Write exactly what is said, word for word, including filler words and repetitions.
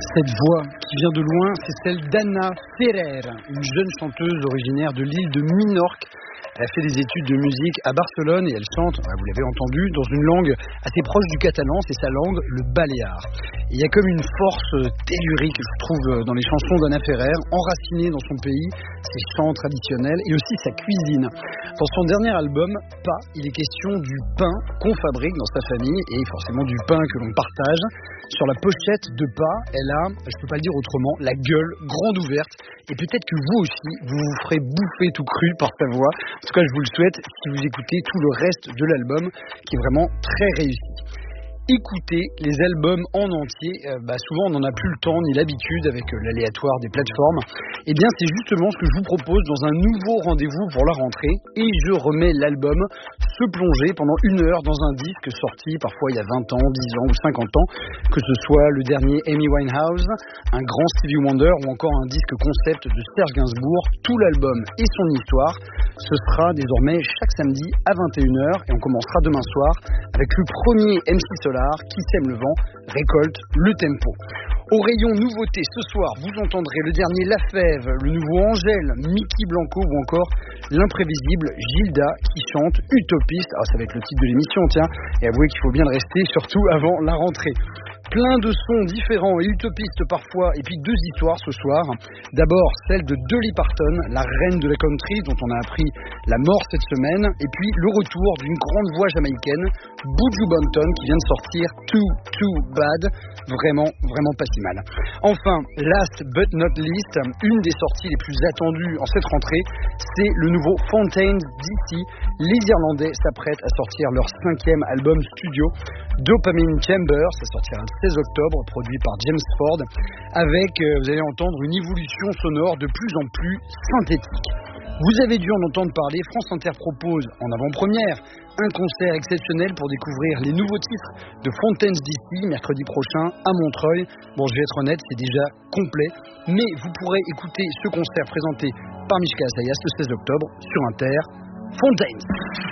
Cette voix qui vient de loin, c'est celle d'Anna Ferrer, une jeune chanteuse originaire de l'île de Minorque. Elle a fait des études de musique à Barcelone et elle chante, vous l'avez entendu, dans une langue assez proche du catalan, c'est sa langue, le baléare. Et il y a comme une force tellurique, je trouve, dans les chansons d'Anna Ferrer, enracinée dans son pays, ses chants traditionnels et aussi sa cuisine. Dans son dernier album, Pas, il est question du pain qu'on fabrique dans sa famille et forcément du pain que l'on partage. Sur la pochette de Pas, elle a, je peux pas le dire autrement, la gueule grande ouverte. Et peut-être que vous aussi, vous vous ferez bouffer tout cru par sa voix. En tout cas, je vous le souhaite si vous écoutez tout le reste de l'album, qui est vraiment très réussi. Écouter les albums en entier, euh, bah souvent on n'en a plus le temps ni l'habitude avec euh, l'aléatoire des plateformes. Et bien c'est justement ce que je vous propose dans un nouveau rendez-vous pour la rentrée. Et je remets l'album Se plonger pendant une heure dans un disque sorti parfois il y a vingt ans, dix ans ou cinquante ans. Que ce soit le dernier Amy Winehouse, un grand Stevie Wonder ou encore un disque concept de Serge Gainsbourg. Tout l'album et son histoire, ce sera désormais chaque samedi à vingt et une heures. Et on commencera demain soir avec le premier M C Solar qui sème le vent, récolte le tempo. Au rayon nouveauté, ce soir, vous entendrez le dernier La Fève, le nouveau Angèle, Mickey Blanco ou encore l'imprévisible Gilda qui chante Utopiste. Ah, ça va être le titre de l'émission, tiens. Et avouez qu'il faut bien le rester, surtout avant la rentrée. Plein de sons différents et utopistes parfois, et puis deux histoires ce soir. D'abord, celle de Dolly Parton, la reine de la country, dont on a appris la mort cette semaine, et puis le retour d'une grande voix jamaïcaine, Buju Banton, qui vient de sortir Too Too Bad, vraiment, vraiment pas si mal. Enfin, last but not least, une des sorties les plus attendues en cette rentrée, c'est le nouveau Fountains D C. Les Irlandais s'apprêtent à sortir leur cinquième album studio, Dopamine Chamber. Ça sortira le seize octobre, produit par James Ford, avec, euh, vous allez entendre, une évolution sonore de plus en plus synthétique. Vous avez dû en entendre parler, France Inter propose en avant-première un concert exceptionnel pour découvrir les nouveaux titres de Fountains D C mercredi prochain à Montreuil. Bon, je vais être honnête, c'est déjà complet, mais vous pourrez écouter ce concert présenté par Mishka Asayas le seize octobre sur Inter. Fountains.